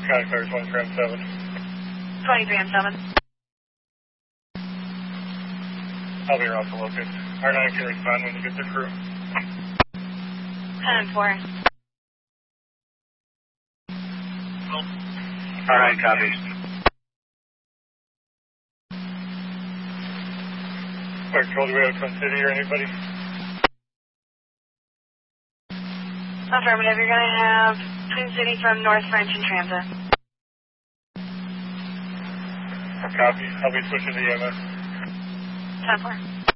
Sky Cars 137. 23 and 7. I'll be around to locate. R9 can respond when you get the crew. 10 and 4. R9 copy. Fire Control, do we have Twin City or anybody? Affirmative, you're going to have Twin City from North French in transit. Copy. I'll be switching to EMS. 10-4.